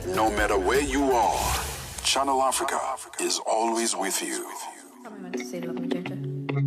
No matter where you are, Channel Africa is always with you. Come on, to say love me, Ginger.